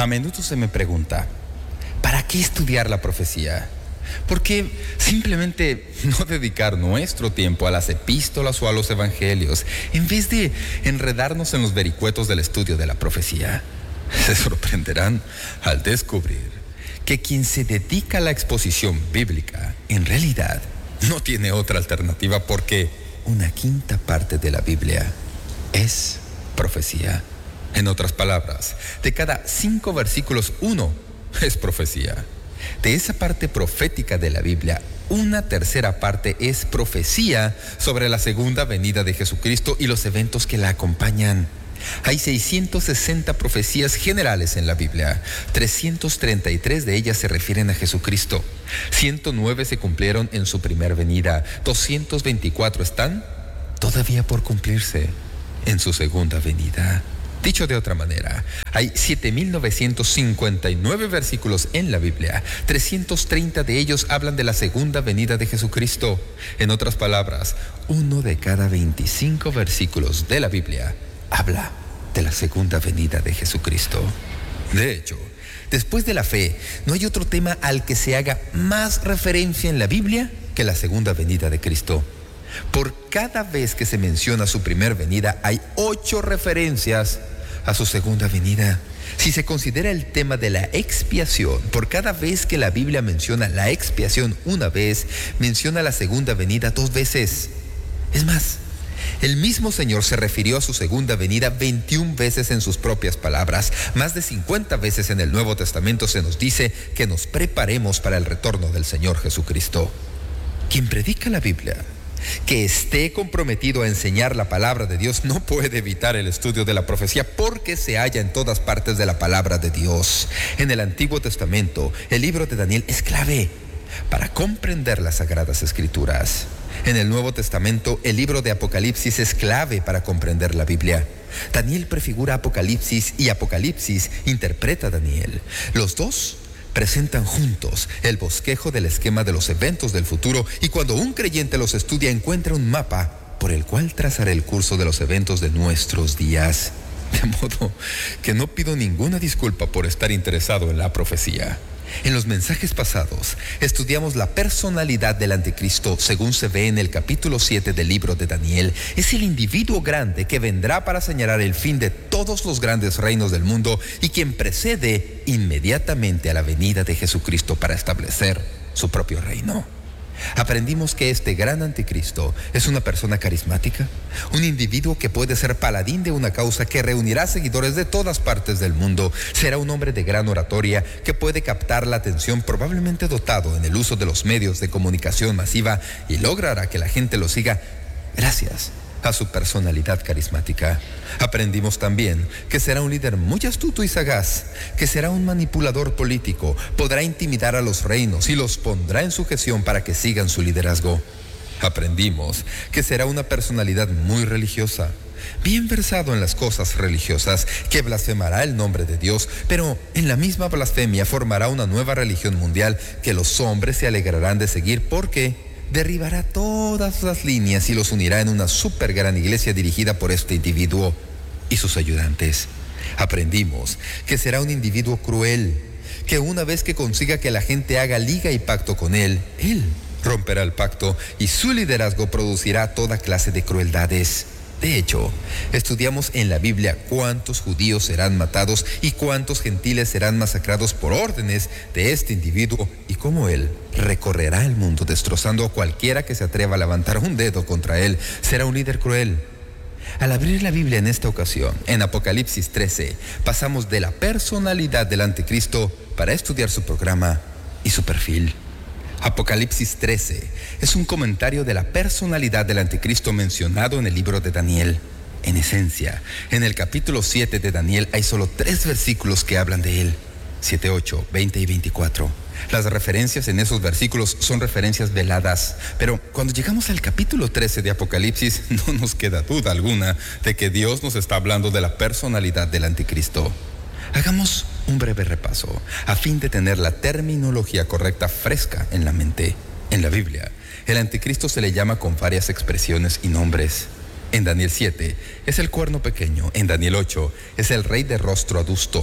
A menudo se me pregunta, ¿para qué estudiar la profecía? ¿Por qué simplemente no dedicar nuestro tiempo a las epístolas o a los evangelios en vez de enredarnos en los vericuetos del estudio de la profecía? Se sorprenderán al descubrir que quien se dedica a la exposición bíblica en realidad no tiene otra alternativa, porque una quinta parte de la Biblia es profecía. En otras palabras, de cada 5 versículos, 1 es profecía. De esa parte profética de la Biblia, una tercera parte es profecía sobre la segunda venida de Jesucristo y los eventos que la acompañan. Hay 660 profecías generales en la Biblia. 333 de ellas se refieren a Jesucristo. 109 se cumplieron en su primera venida. 224 están todavía por cumplirse en su segunda venida. Dicho de otra manera, hay 7,959 versículos en la Biblia. 330 de ellos hablan de la segunda venida de Jesucristo. En otras palabras, 1 de cada 25 versículos de la Biblia habla de la segunda venida de Jesucristo. De hecho, después de la fe, no hay otro tema al que se haga más referencia en la Biblia que la segunda venida de Cristo. Por cada vez que se menciona su primera venida, hay 8 referencias a su segunda venida. Si se considera el tema de la expiación, por cada vez que la Biblia menciona la expiación una vez, menciona la segunda venida 2 veces. Es más, el mismo Señor se refirió a su segunda venida 21 veces en sus propias palabras. Más de 50 veces en el Nuevo Testamento se nos dice que nos preparemos para el retorno del Señor Jesucristo. Quien predica la Biblia, que esté comprometido a enseñar la palabra de Dios, no puede evitar el estudio de la profecía, porque se halla en todas partes de la palabra de Dios. En el Antiguo Testamento, el libro de Daniel es clave para comprender las Sagradas Escrituras. En el Nuevo Testamento, el libro de Apocalipsis es clave para comprender la Biblia. Daniel prefigura Apocalipsis y Apocalipsis interpreta a Daniel. Los dos presentan juntos el bosquejo del esquema de los eventos del futuro, y cuando un creyente los estudia, encuentra un mapa por el cual trazar el curso de los eventos de nuestros días. De modo que no pido ninguna disculpa por estar interesado en la profecía. En los mensajes pasados estudiamos la personalidad del anticristo según se ve en el capítulo 7 del libro de Daniel. Es el individuo grande que vendrá para señalar el fin de todos los grandes reinos del mundo y quien precede inmediatamente a la venida de Jesucristo para establecer su propio reino. Aprendimos que este gran anticristo es una persona carismática, un individuo que puede ser paladín de una causa que reunirá seguidores de todas partes del mundo. Será un hombre de gran oratoria que puede captar la atención, probablemente dotado en el uso de los medios de comunicación masiva, y logrará que la gente lo siga gracias a su personalidad carismática. Aprendimos también que será un líder muy astuto y sagaz, que será un manipulador político, podrá intimidar a los reinos y los pondrá en sujeción para que sigan su liderazgo. Aprendimos que será una personalidad muy religiosa, bien versado en las cosas religiosas, que blasfemará el nombre de Dios, pero en la misma blasfemia formará una nueva religión mundial que los hombres se alegrarán de seguir, porque derribará todas las líneas y los unirá en una súper gran iglesia dirigida por este individuo y sus ayudantes. Aprendimos que será un individuo cruel, que una vez que consiga que la gente haga liga y pacto con él romperá el pacto, y su liderazgo producirá toda clase de crueldades. De hecho, estudiamos en la Biblia cuántos judíos serán matados y cuántos gentiles serán masacrados por órdenes de este individuo, y cómo él recorrerá el mundo destrozando a cualquiera que se atreva a levantar un dedo contra él. Será un líder cruel. Al abrir la Biblia en esta ocasión, en Apocalipsis 13, pasamos de la personalidad del anticristo para estudiar su programa y su perfil. Apocalipsis 13 es un comentario de la personalidad del anticristo mencionado en el libro de Daniel. En esencia, en el capítulo 7 de Daniel hay solo 3 versículos que hablan de él: 7, 8, 20 y 24. Las referencias en esos versículos son referencias veladas, pero cuando llegamos al capítulo 13 de Apocalipsis, no nos queda duda alguna de que Dios nos está hablando de la personalidad del anticristo. Hagamos un breve repaso a fin de tener la terminología correcta fresca en la mente. En la Biblia, el anticristo se le llama con varias expresiones y nombres. En Daniel 7 es el cuerno pequeño. En Daniel 8 es el rey de rostro adusto.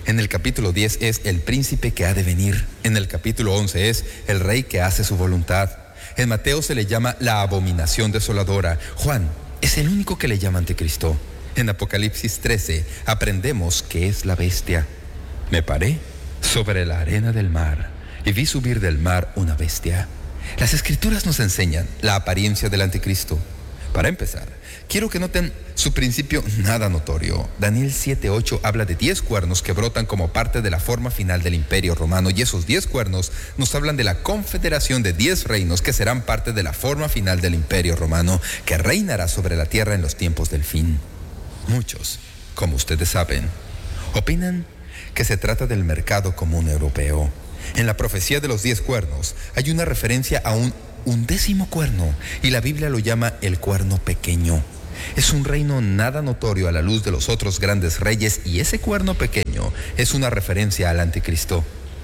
En el capítulo 10 es el príncipe que ha de venir. En el capítulo 11 es el rey que hace su voluntad. En Mateo se le llama la abominación desoladora. Juan es el único que le llama anticristo. En Apocalipsis 13 aprendemos que es la bestia. Me paré sobre la arena del mar y vi subir del mar una bestia. Las Escrituras nos enseñan la apariencia del anticristo. Para empezar, quiero que noten su principio nada notorio. Daniel 7:8 habla de 10 cuernos que brotan como parte de la forma final del Imperio Romano, y esos 10 cuernos nos hablan de la confederación de 10 reinos que serán parte de la forma final del Imperio Romano, que reinará sobre la tierra en los tiempos del fin. Muchos, como ustedes saben, opinan que se trata del mercado común europeo. En la profecía de los 10 cuernos hay una referencia a un 11º cuerno, y la Biblia lo llama el cuerno pequeño. Es un reino nada notorio a la luz de los otros grandes reyes, y ese cuerno pequeño es una referencia al anticristo.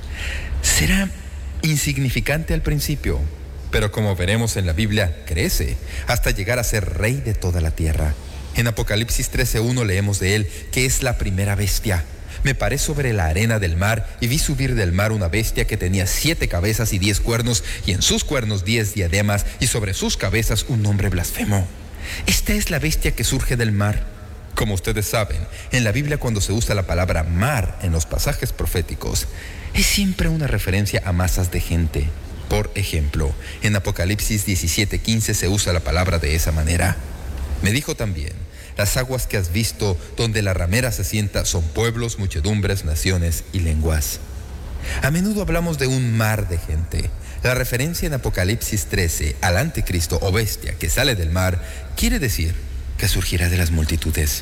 Será insignificante al principio, pero como veremos en la Biblia, crece hasta llegar a ser rey de toda la tierra. En Apocalipsis 13:1 leemos de él que es la primera bestia. Me paré sobre la arena del mar y vi subir del mar una bestia que tenía 7 cabezas y 10 cuernos, y en sus cuernos 10 diademas, y sobre sus cabezas un nombre blasfemo. Esta es la bestia que surge del mar. Como ustedes saben, en la Biblia, cuando se usa la palabra mar en los pasajes proféticos, es siempre una referencia a masas de gente. Por ejemplo, en Apocalipsis 17:15 se usa la palabra de esa manera. Me dijo también: las aguas que has visto donde la ramera se sienta son pueblos, muchedumbres, naciones y lenguas. A menudo hablamos de un mar de gente. La referencia en Apocalipsis 13 al anticristo o bestia que sale del mar quiere decir que surgirá de las multitudes.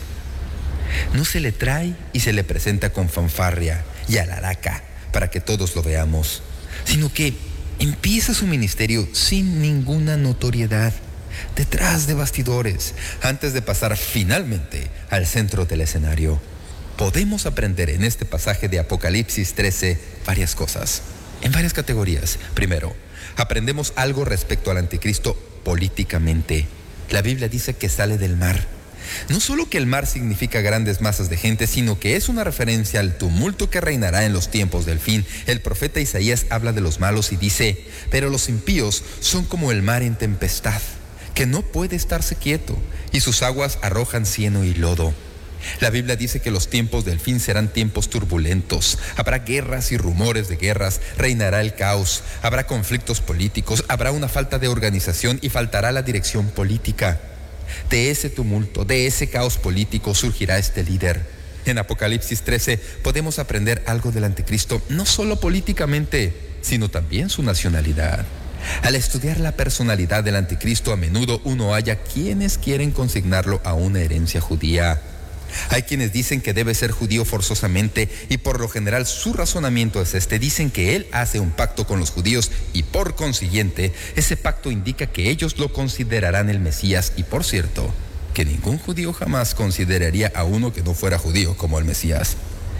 No se le trae y se le presenta con fanfarria y alaraca para que todos lo veamos, sino que empieza su ministerio sin ninguna notoriedad, detrás de bastidores, antes de pasar finalmente al centro del escenario. Podemos aprender en este pasaje de Apocalipsis 13 varias cosas, en varias categorías. Primero, aprendemos algo respecto al anticristo políticamente. La Biblia dice que sale del mar. No solo que el mar significa grandes masas de gente, sino que es una referencia al tumulto que reinará en los tiempos del fin. El profeta Isaías habla de los malos y dice: pero los impíos son como el mar en tempestad, que no puede estarse quieto, y sus aguas arrojan cieno y lodo. La Biblia dice que los tiempos del fin serán tiempos turbulentos. Habrá guerras y rumores de guerras, reinará el caos, habrá conflictos políticos, habrá una falta de organización y faltará la dirección política. De ese tumulto, de ese caos político surgirá este líder. En Apocalipsis 13 podemos aprender algo del anticristo, no solo políticamente, sino también su nacionalidad. Al estudiar la personalidad del anticristo, a menudo uno halla quienes quieren consignarlo a una herencia judía. Hay quienes dicen que debe ser judío forzosamente, y por lo general su razonamiento es este. Dicen que él hace un pacto con los judíos y por consiguiente ese pacto indica que ellos lo considerarán el Mesías, y por cierto, que ningún judío jamás consideraría a uno que no fuera judío como el Mesías.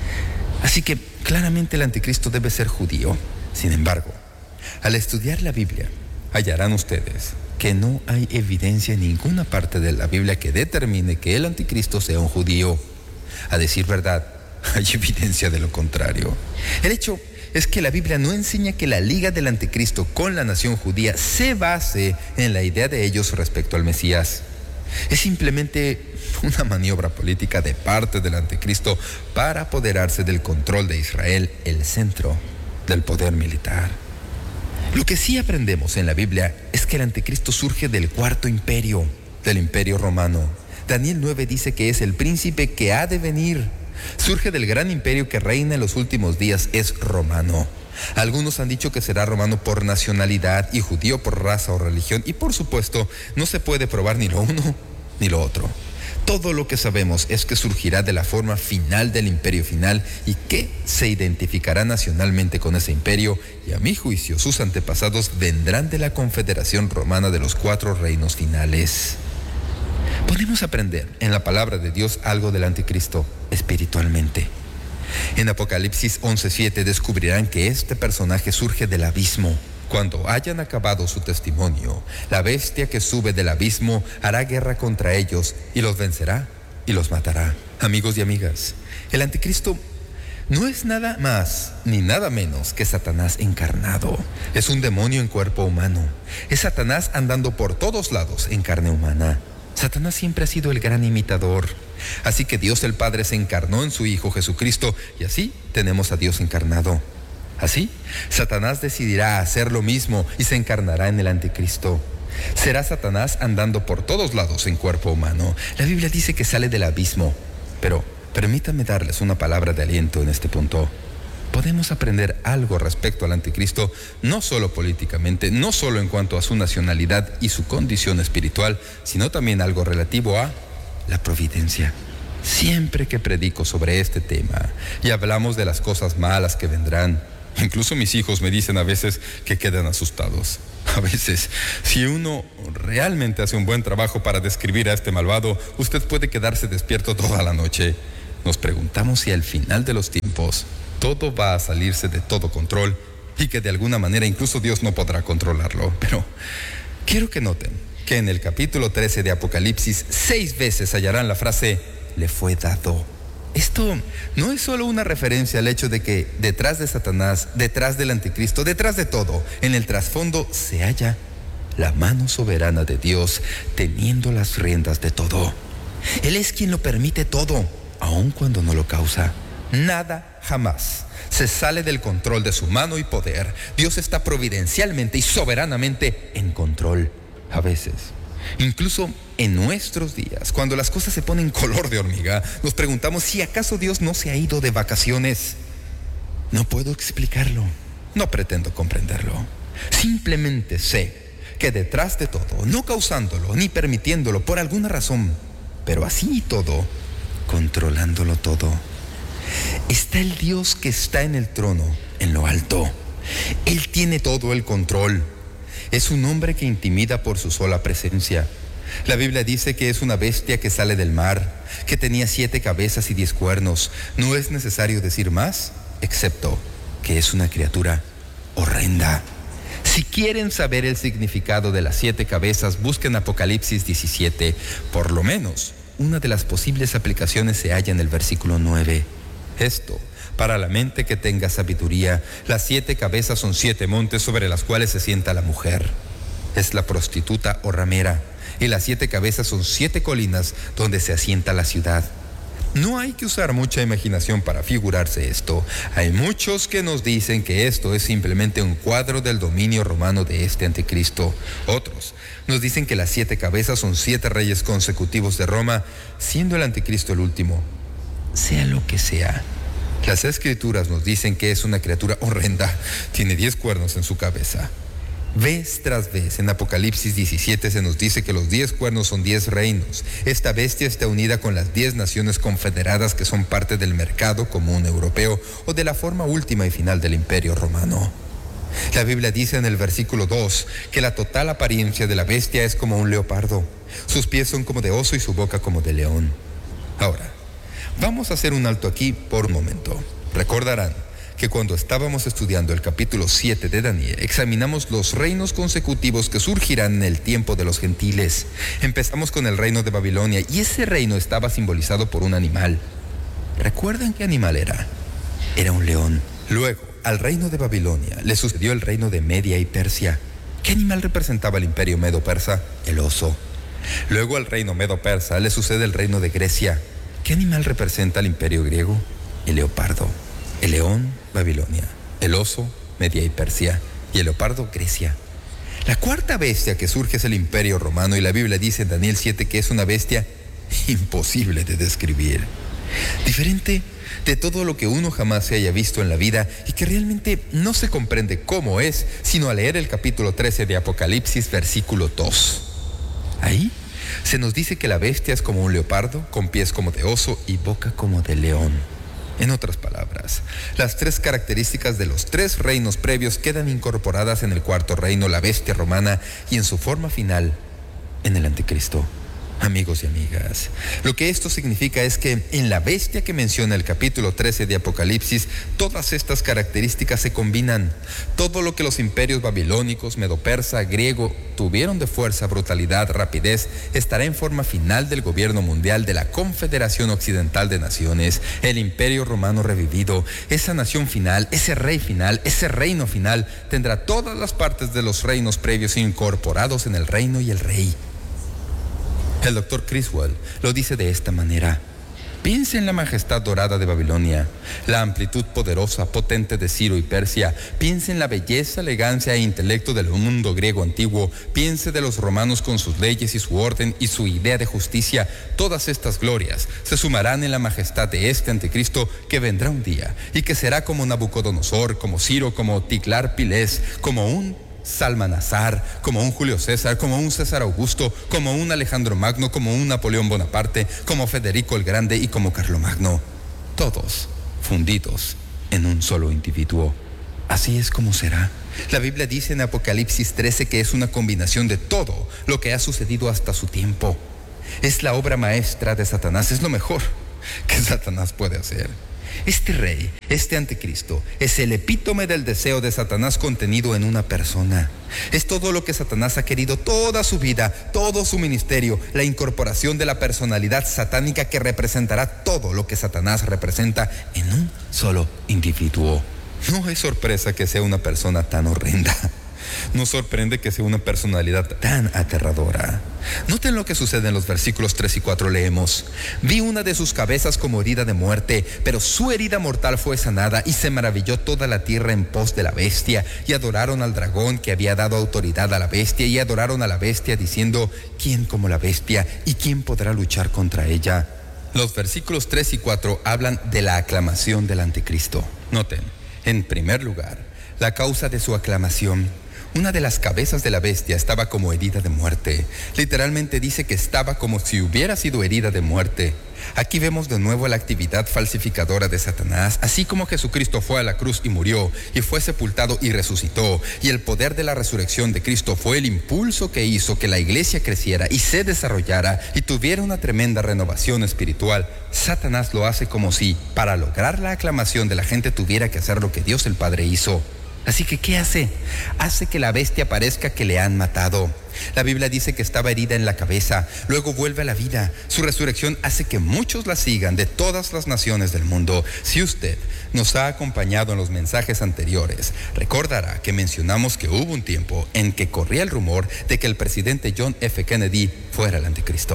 Así que claramente el anticristo debe ser judío. Sin embargo, al estudiar la Biblia, hallarán ustedes que no hay evidencia en ninguna parte de la Biblia que determine que el anticristo sea un judío. A decir verdad, hay evidencia de lo contrario. El hecho es que la Biblia no enseña que la liga del anticristo con la nación judía se base en la idea de ellos respecto al Mesías. Es simplemente una maniobra política de parte del anticristo para apoderarse del control de Israel, el centro del poder militar. Lo que sí aprendemos en la Biblia es que el anticristo surge del cuarto imperio, del Imperio Romano. Daniel 9 dice que es el príncipe que ha de venir. Surge del gran imperio que reina en los últimos días, es romano. Algunos han dicho que será romano por nacionalidad y judío por raza o religión, y por supuesto no se puede probar ni lo uno ni lo otro. Todo lo que sabemos es que surgirá de la forma final del imperio final y que se identificará nacionalmente con ese imperio, y a mi juicio sus antepasados vendrán de la confederación romana de los 4 reinos finales. Podemos aprender en la palabra de Dios algo del anticristo espiritualmente. En Apocalipsis 11:7 descubrirán que este personaje surge del abismo. Cuando hayan acabado su testimonio, la bestia que sube del abismo hará guerra contra ellos y los vencerá y los matará. Amigos y amigas, el anticristo no es nada más ni nada menos que Satanás encarnado. Es un demonio en cuerpo humano. Es Satanás andando por todos lados en carne humana. Satanás siempre ha sido el gran imitador. Así que Dios el Padre se encarnó en su Hijo Jesucristo y así tenemos a Dios encarnado. Así, Satanás decidirá hacer lo mismo y se encarnará en el anticristo. Será Satanás andando por todos lados en cuerpo humano. La Biblia dice que sale del abismo. Pero permítanme darles una palabra de aliento en este punto. Podemos aprender algo respecto al anticristo, no solo políticamente, no solo en cuanto a su nacionalidad y su condición espiritual, sino también algo relativo a la providencia. Siempre que predico sobre este tema y hablamos de las cosas malas que vendrán, incluso mis hijos me dicen a veces que quedan asustados. A veces, si uno realmente hace un buen trabajo para describir a este malvado, usted puede quedarse despierto toda la noche. Nos preguntamos si al final de los tiempos todo va a salirse de todo control y que de alguna manera incluso Dios no podrá controlarlo. Pero quiero que noten que en el capítulo 13 de Apocalipsis 6 veces hallarán la frase «le fue dado». Esto no es solo una referencia al hecho de que detrás de Satanás, detrás del anticristo, detrás de todo, en el trasfondo se halla la mano soberana de Dios teniendo las riendas de todo. Él es quien lo permite todo, aun cuando no lo causa. Nada jamás se sale del control de su mano y poder. Dios está providencialmente y soberanamente en control. A veces, incluso en nuestros días, cuando las cosas se ponen color de hormiga, nos preguntamos si acaso Dios no se ha ido de vacaciones. No puedo explicarlo, no pretendo comprenderlo. Simplemente sé que detrás de todo, no causándolo ni permitiéndolo por alguna razón, pero así y todo, controlándolo todo, está el Dios que está en el trono, en lo alto. Él tiene todo el control. Es un hombre que intimida por su sola presencia. La Biblia dice que es una bestia que sale del mar, que tenía 7 cabezas y 10 cuernos. No es necesario decir más, excepto que es una criatura horrenda. Si quieren saber el significado de las 7 cabezas, busquen Apocalipsis 17. Por lo menos, una de las posibles aplicaciones se halla en el versículo 9. Esto, para la mente que tenga sabiduría, las 7 cabezas son 7 montes sobre las cuales se sienta la mujer. Es la prostituta o ramera. Y las 7 cabezas son 7 colinas donde se asienta la ciudad. No hay que usar mucha imaginación para figurarse esto. Hay muchos que nos dicen que esto es simplemente un cuadro del dominio romano de este anticristo. Otros nos dicen que las 7 cabezas son 7 reyes consecutivos de Roma, siendo el anticristo el último. Sea lo que sea, las escrituras nos dicen que es una criatura horrenda. Tiene 10 cuernos en su cabeza. Vez tras vez en Apocalipsis 17 se nos dice que los 10 cuernos son 10 reinos. Esta bestia está unida con las 10 naciones confederadas que son parte del mercado común europeo o de la forma última y final del imperio romano. La Biblia dice en el versículo 2 que la total apariencia de la bestia es como un leopardo. Sus pies son como de oso y su boca como de león. Ahora, vamos a hacer un alto aquí por un momento. Recordarán que cuando estábamos estudiando el capítulo 7 de Daniel, examinamos los reinos consecutivos que surgirán en el tiempo de los gentiles. Empezamos con el reino de Babilonia y ese reino estaba simbolizado por un animal. ¿Recuerdan qué animal era? Era un león. Luego, al reino de Babilonia le sucedió el reino de Media y Persia. ¿Qué animal representaba el imperio medo-persa? El oso. Luego al reino medo-persa le sucede el reino de Grecia. ¿Qué animal representa al imperio griego? El leopardo. El león, Babilonia. El oso, Media y Persia. Y el leopardo, Grecia. La cuarta bestia que surge es el imperio romano y la Biblia dice en Daniel 7 que es una bestia imposible de describir. Diferente de todo lo que uno jamás se haya visto en la vida y que realmente no se comprende cómo es, sino al leer el capítulo 13 de Apocalipsis, versículo 2. Ahí se nos dice que la bestia es como un leopardo, con pies como de oso y boca como de león. En otras palabras, las 3 características de los 3 reinos previos quedan incorporadas en el cuarto reino, la bestia romana, y en su forma final, en el anticristo. Amigos y amigas, lo que esto significa es que en la bestia que menciona el capítulo 13 de Apocalipsis, todas estas características se combinan. Todo lo que los imperios babilónicos, medo-persa, griego tuvieron de fuerza, brutalidad, rapidez, estará en forma final del gobierno mundial de la Confederación Occidental de Naciones, el imperio romano revivido. Esa nación final, ese rey final, ese reino final, tendrá todas las partes de los reinos previos incorporados en el reino y el rey. El Dr. Criswell lo dice de esta manera: piense en la majestad dorada de Babilonia, la amplitud poderosa, potente de Ciro y Persia. Piense en la belleza, elegancia e intelecto del mundo griego antiguo. Piense de los romanos con sus leyes y su orden y su idea de justicia. Todas estas glorias se sumarán en la majestad de este anticristo que vendrá un día y que será como Nabucodonosor, como Ciro, como Tiglar-Pilés, como un Salmanasar, como un Julio César, como un César Augusto, como un Alejandro Magno, como un Napoleón Bonaparte, como Federico el Grande y como Carlomagno, todos fundidos en un solo individuo. Así es como será. La Biblia dice en Apocalipsis 13 que es una combinación de todo lo que ha sucedido hasta su tiempo. Es la obra maestra de Satanás, es lo mejor que Satanás puede hacer. Este rey, este anticristo, es el epítome del deseo de Satanás contenido en una persona. Es todo lo que Satanás ha querido toda su vida, todo su ministerio, la incorporación de la personalidad satánica que representará todo lo que Satanás representa en un solo individuo. No es sorpresa que sea una persona tan horrenda. No sorprende que sea una personalidad tan aterradora. Noten lo que sucede en los versículos 3 y 4. Leemos: vi una de sus cabezas como herida de muerte, pero su herida mortal fue sanada, y se maravilló toda la tierra en pos de la bestia, y adoraron al dragón que había dado autoridad a la bestia, y adoraron a la bestia diciendo: ¿quién como la bestia? ¿Y quién podrá luchar contra ella? Los versículos 3 y 4 hablan de la aclamación del anticristo. Noten, en primer lugar, la causa de su aclamación. Una de las cabezas de la bestia estaba como herida de muerte. Literalmente dice que estaba como si hubiera sido herida de muerte. Aquí vemos de nuevo la actividad falsificadora de Satanás. Así como Jesucristo fue a la cruz y murió, y fue sepultado y resucitó, y el poder de la resurrección de Cristo fue el impulso que hizo que la iglesia creciera y se desarrollara y tuviera una tremenda renovación espiritual, Satanás lo hace como si, para lograr la aclamación de la gente, tuviera que hacer lo que Dios el Padre hizo. Así que, ¿qué hace? Hace que la bestia parezca que le han matado. La Biblia dice que estaba herida en la cabeza, luego vuelve a la vida. Su resurrección hace que muchos la sigan de todas las naciones del mundo. Si usted nos ha acompañado en los mensajes anteriores, recordará que mencionamos que hubo un tiempo en que corría el rumor de que el presidente John F. Kennedy fuera el anticristo.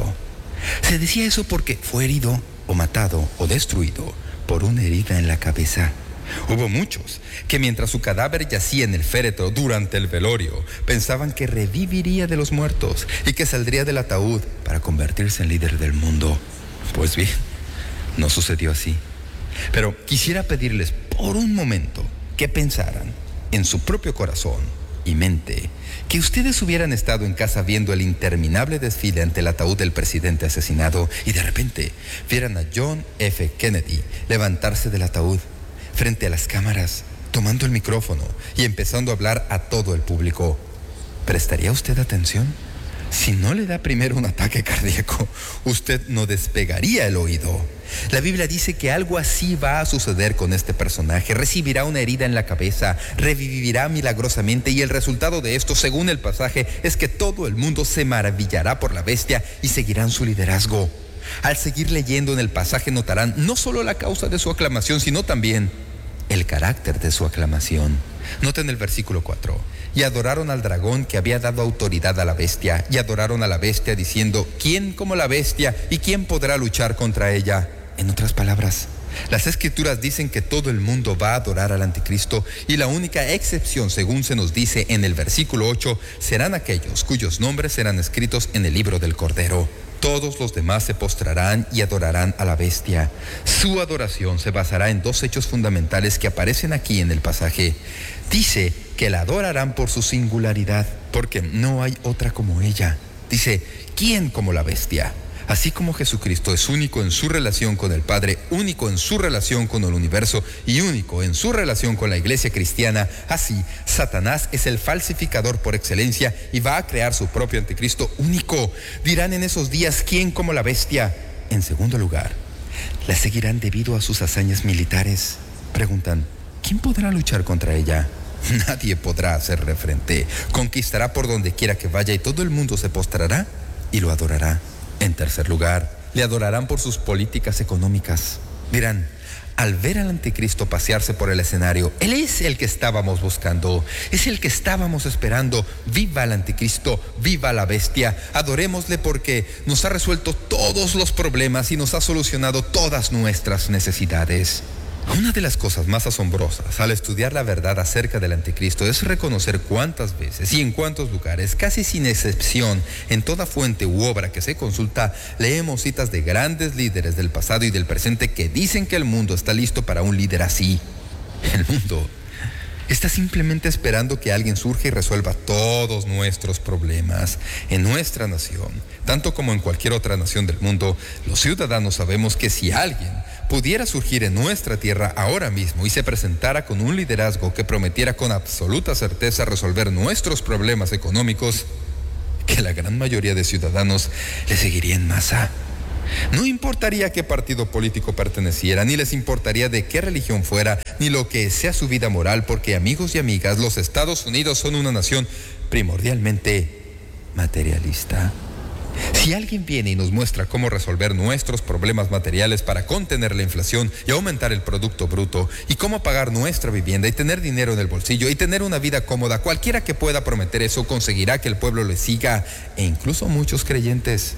Se decía eso porque fue herido o matado o destruido por una herida en la cabeza. Hubo muchos que mientras su cadáver yacía en el féretro durante el velorio, pensaban que reviviría de los muertos y que saldría del ataúd para convertirse en líder del mundo. Pues bien, no sucedió así. Pero quisiera pedirles por un momento que pensaran en su propio corazón y mente que ustedes hubieran estado en casa viendo el interminable desfile ante el ataúd del presidente asesinado y de repente vieran a John F. Kennedy levantarse del ataúd frente a las cámaras, tomando el micrófono y empezando a hablar a todo el público. ¿Prestaría usted atención? Si no le da primero un ataque cardíaco, usted no despegaría el oído. La Biblia dice que algo así va a suceder con este personaje. Recibirá una herida en la cabeza, revivirá milagrosamente, y el resultado de esto, según el pasaje, es que todo el mundo se maravillará por la bestia y seguirán su liderazgo. Al seguir leyendo en el pasaje notarán no solo la causa de su aclamación, sino también el carácter de su aclamación. Noten el versículo 4. Y adoraron al dragón que había dado autoridad a la bestia, y adoraron a la bestia diciendo: ¿quién como la bestia? ¿Y quién podrá luchar contra ella? En otras palabras, las Escrituras dicen que todo el mundo va a adorar al anticristo, y la única excepción, según se nos dice en el versículo 8, serán aquellos cuyos nombres serán escritos en el libro del Cordero. Todos los demás se postrarán y adorarán a la bestia. Su adoración se basará en dos hechos fundamentales que aparecen aquí en el pasaje. Dice que la adorarán por su singularidad, porque no hay otra como ella. Dice: ¿quién como la bestia? Así como Jesucristo es único en su relación con el Padre, único en su relación con el universo y único en su relación con la iglesia cristiana, así Satanás es el falsificador por excelencia y va a crear su propio anticristo único. Dirán en esos días: ¿quién como la bestia? En segundo lugar, la seguirán debido a sus hazañas militares. Preguntan: ¿quién podrá luchar contra ella? Nadie podrá hacerle frente. Conquistará por donde quiera que vaya y todo el mundo se postrará y lo adorará. En tercer lugar, le adorarán por sus políticas económicas. Dirán: al ver al anticristo pasearse por el escenario, él es el que estábamos buscando, es el que estábamos esperando. Viva el anticristo, viva la bestia, adorémosle porque nos ha resuelto todos los problemas y nos ha solucionado todas nuestras necesidades. Una de las cosas más asombrosas al estudiar la verdad acerca del anticristo es reconocer cuántas veces y en cuántos lugares, casi sin excepción, en toda fuente u obra que se consulta, leemos citas de grandes líderes del pasado y del presente que dicen que el mundo está listo para un líder así. El mundo está simplemente esperando que alguien surja y resuelva todos nuestros problemas. En nuestra nación, tanto como en cualquier otra nación del mundo, los ciudadanos sabemos que si alguien pudiera surgir en nuestra tierra ahora mismo y se presentara con un liderazgo que prometiera con absoluta certeza resolver nuestros problemas económicos, que la gran mayoría de ciudadanos le seguiría en masa. No importaría a qué partido político perteneciera, ni les importaría de qué religión fuera, ni lo que sea su vida moral, porque, amigos y amigas, los Estados Unidos son una nación primordialmente materialista. Si alguien viene y nos muestra cómo resolver nuestros problemas materiales para contener la inflación y aumentar el Producto Bruto, y cómo pagar nuestra vivienda y tener dinero en el bolsillo y tener una vida cómoda, cualquiera que pueda prometer eso conseguirá que el pueblo le siga, e incluso muchos creyentes.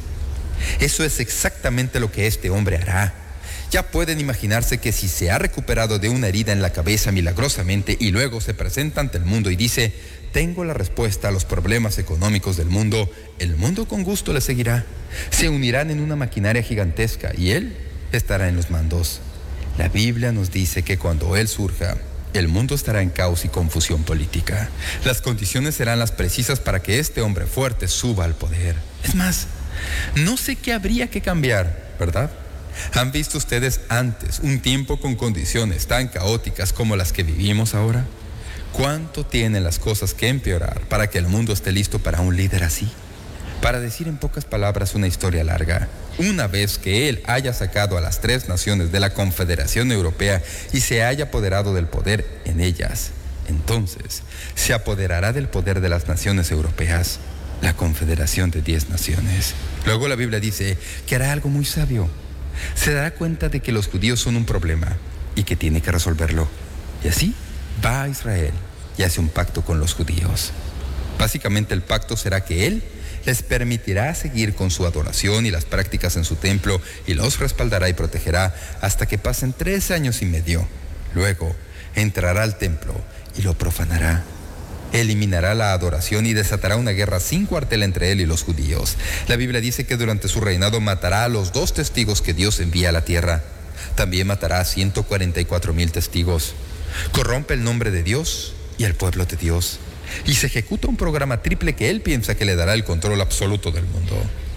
Eso es exactamente lo que este hombre hará. Ya pueden imaginarse que si se ha recuperado de una herida en la cabeza milagrosamente y luego se presenta ante el mundo y dice: tengo la respuesta a los problemas económicos del mundo, el mundo con gusto le seguirá. Se unirán en una maquinaria gigantesca y él estará en los mandos. La Biblia nos dice que cuando él surja, el mundo estará en caos y confusión política. Las condiciones serán las precisas para que este hombre fuerte suba al poder. Es más, no sé qué habría que cambiar, ¿verdad? ¿Han visto ustedes antes un tiempo con condiciones tan caóticas como las que vivimos ahora? ¿Cuánto tienen las cosas que empeorar para que el mundo esté listo para un líder así? Para decir en pocas palabras una historia larga, una vez que él haya sacado a las 3 naciones de la Confederación Europea y se haya apoderado del poder en ellas, entonces se apoderará del poder de las naciones europeas, la Confederación de 10 naciones. Luego la Biblia dice que hará algo muy sabio. Se dará cuenta de que los judíos son un problema y que tiene que resolverlo. Y así va a Israel y hace un pacto con los judíos. Básicamente el pacto será que él les permitirá seguir con su adoración y las prácticas en su templo y los respaldará y protegerá hasta que pasen 3 años y medio. Luego entrará al templo y lo profanará. Eliminará la adoración y desatará una guerra sin cuartel entre él y los judíos. La Biblia dice que durante su reinado matará a los 2 testigos que Dios envía a la tierra. También matará a 144,000 testigos. Corrompe el nombre de Dios y el pueblo de Dios. Y se ejecuta un programa triple que él piensa que le dará el control absoluto del mundo.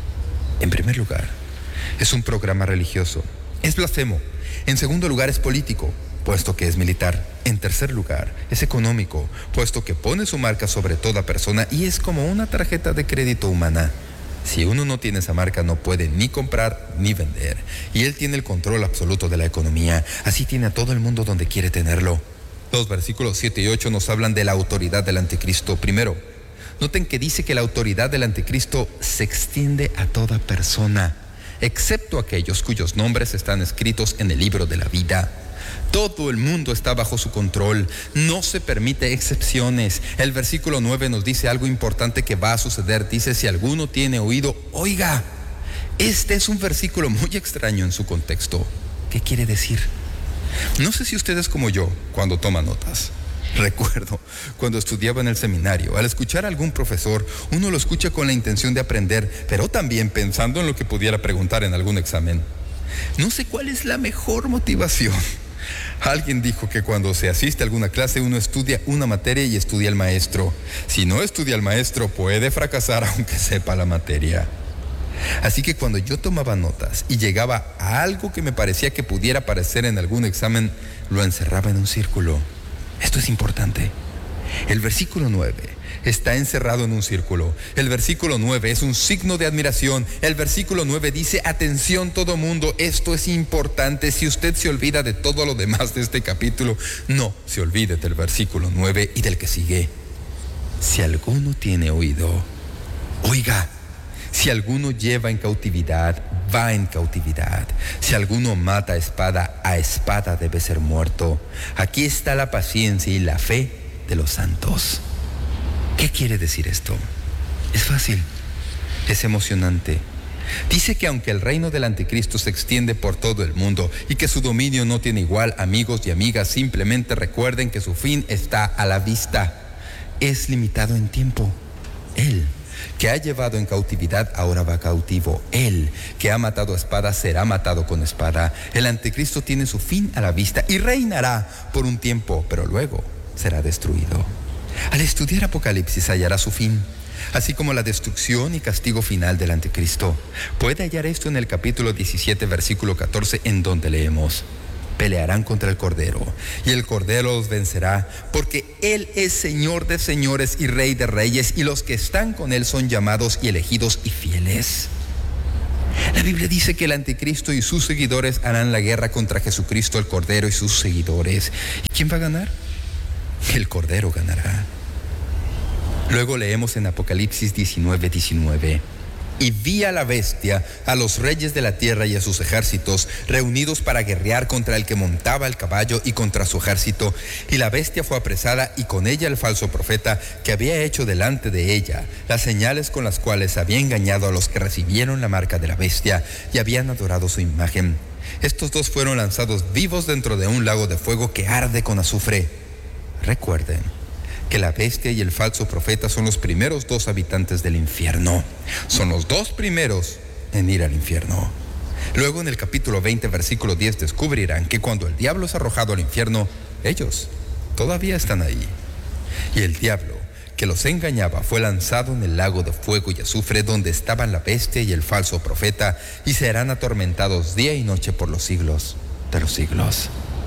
En primer lugar, es un programa religioso. Es blasfemo. En segundo lugar, es político, puesto que es militar. En tercer lugar, es económico, puesto que pone su marca sobre toda persona y es como una tarjeta de crédito humana. Si uno no tiene esa marca, no puede ni comprar ni vender. Y él tiene el control absoluto de la economía. Así tiene a todo el mundo donde quiere tenerlo. Los versículos 7 y 8 nos hablan de la autoridad del anticristo. Primero, noten que dice que la autoridad del anticristo se extiende a toda persona, excepto aquellos cuyos nombres están escritos en el libro de la vida. Todo el mundo está bajo su control, no se permite excepciones. El versículo 9 nos dice algo importante que va a suceder. Dice: si alguno tiene oído, oiga. Este es un versículo muy extraño en su contexto. ¿Qué quiere decir? No sé si ustedes como yo, cuando toman notas. Recuerdo cuando estudiaba en el seminario, al escuchar a algún profesor, uno lo escucha con la intención de aprender, pero también pensando en lo que pudiera preguntar en algún examen. No sé cuál es la mejor motivación. Alguien dijo que cuando se asiste a alguna clase uno estudia una materia y estudia al maestro. Si no estudia al maestro puede fracasar aunque sepa la materia. Así que cuando yo tomaba notas y llegaba a algo que me parecía que pudiera aparecer en algún examen, lo encerraba en un círculo. Esto es importante. El versículo 9 está encerrado en un círculo. El versículo 9 es un signo de admiración. El versículo 9 dice: atención todo mundo, esto es importante. Si usted se olvida de todo lo demás de este capítulo, no se olvide del versículo 9 y del que sigue. Si alguno tiene oído, oiga. Si alguno lleva en cautividad, va en cautividad. Si alguno mata a espada debe ser muerto. Aquí está la paciencia y la fe de los santos. ¿Qué quiere decir esto? Es fácil, es emocionante. Dice que aunque el reino del anticristo se extiende por todo el mundo y que su dominio no tiene igual, amigos y amigas, simplemente recuerden que su fin está a la vista. Es limitado en tiempo. Él que ha llevado en cautividad ahora va cautivo. Él que ha matado a espada será matado con espada. El anticristo tiene su fin a la vista y reinará por un tiempo, pero luego será destruido. Al estudiar Apocalipsis hallará su fin, así como la destrucción y castigo final del anticristo. Puede hallar esto en el capítulo 17, versículo 14, en donde leemos: pelearán contra el Cordero, y el Cordero los vencerá, porque Él es Señor de señores y Rey de reyes, y los que están con Él son llamados y elegidos y fieles. La Biblia dice que el anticristo y sus seguidores harán la guerra contra Jesucristo, el Cordero y sus seguidores. ¿Y quién va a ganar? El Cordero ganará. Luego leemos en Apocalipsis 19:19. Y vi a la bestia, a los reyes de la tierra y a sus ejércitos, reunidos para guerrear contra el que montaba el caballo y contra su ejército. Y la bestia fue apresada, y con ella el falso profeta, que había hecho delante de ella las señales con las cuales había engañado a los que recibieron la marca de la bestia y habían adorado su imagen. Estos dos fueron lanzados vivos dentro de un lago de fuego que arde con azufre. Recuerden que la bestia y el falso profeta son los primeros dos habitantes del infierno. Son los dos primeros en ir al infierno. Luego en el capítulo 20, versículo 10, descubrirán que cuando el diablo es arrojado al infierno, ellos todavía están ahí. Y el diablo que los engañaba fue lanzado en el lago de fuego y azufre, donde estaban la bestia y el falso profeta, y serán atormentados día y noche por los siglos de los siglos.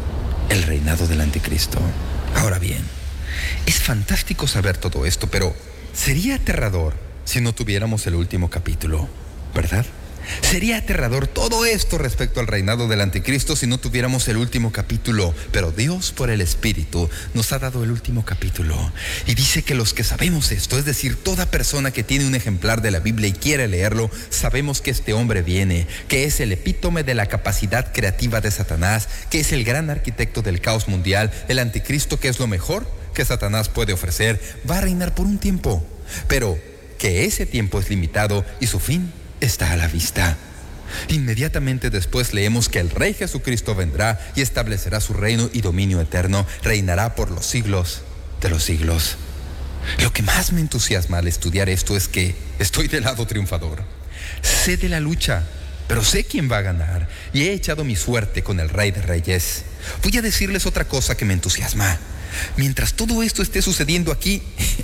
El reinado del anticristo. Ahora bien, es fantástico saber todo esto, pero sería aterrador si no tuviéramos el último capítulo, ¿verdad? Sería aterrador todo esto respecto al reinado del anticristo si no tuviéramos el último capítulo. Pero Dios, por el Espíritu, nos ha dado el último capítulo. Y dice que los que sabemos esto, es decir, toda persona que tiene un ejemplar de la Biblia y quiere leerlo, sabemos que este hombre viene, que es el epítome de la capacidad creativa de Satanás, que es el gran arquitecto del caos mundial. El anticristo, que es lo mejor que Satanás puede ofrecer, va a reinar por un tiempo, pero que ese tiempo es limitado y su fin está a la vista. Inmediatamente después leemos que el Rey Jesucristo vendrá y establecerá su reino y dominio eterno. Reinará por los siglos de los siglos. Lo que más me entusiasma al estudiar esto es que estoy del lado triunfador. Sé de la lucha, pero sé quién va a ganar, y he echado mi suerte con el Rey de Reyes. Voy a decirles otra cosa que me entusiasma. Mientras todo esto esté sucediendo aquí,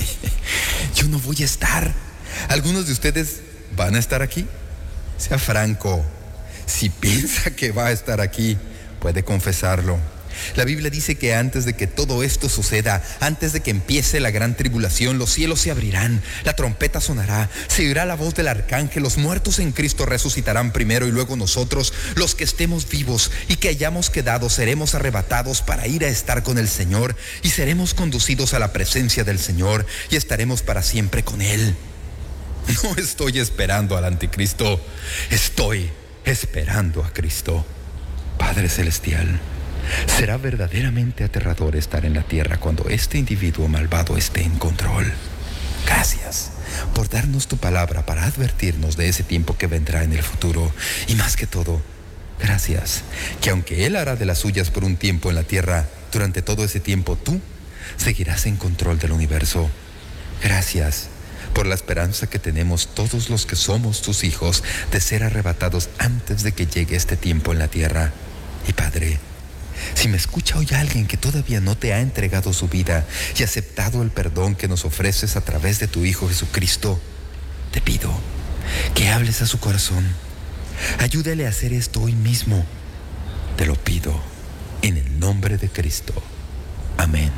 yo no voy a estar. ¿Algunos de ustedes van a estar aquí? Sea franco. Si piensa que va a estar aquí, puede confesarlo. La Biblia dice que antes de que todo esto suceda, antes de que empiece la gran tribulación, los cielos se abrirán, la trompeta sonará, se oirá la voz del arcángel, los muertos en Cristo resucitarán primero, y luego nosotros, los que estemos vivos y que hayamos quedado, seremos arrebatados para ir a estar con el Señor, y seremos conducidos a la presencia del Señor y estaremos para siempre con Él. No estoy esperando al anticristo, estoy esperando a Cristo. Padre Celestial, será verdaderamente aterrador estar en la tierra cuando este individuo malvado esté en control. Gracias por darnos tu palabra para advertirnos de ese tiempo que vendrá en el futuro. Y más que todo, gracias que aunque Él hará de las suyas por un tiempo en la tierra, durante todo ese tiempo tú seguirás en control del universo. Gracias por la esperanza que tenemos todos los que somos tus hijos de ser arrebatados antes de que llegue este tiempo en la tierra. Y Padre, si me escucha hoy alguien que todavía no te ha entregado su vida y aceptado el perdón que nos ofreces a través de tu Hijo Jesucristo, te pido que hables a su corazón. Ayúdale a hacer esto hoy mismo. Te lo pido en el nombre de Cristo. Amén.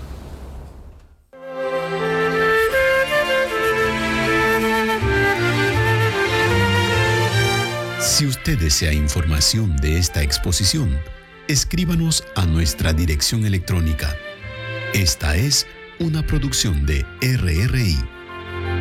Si usted desea información de esta exposición, escríbanos a nuestra dirección electrónica. Esta es una producción de RRI.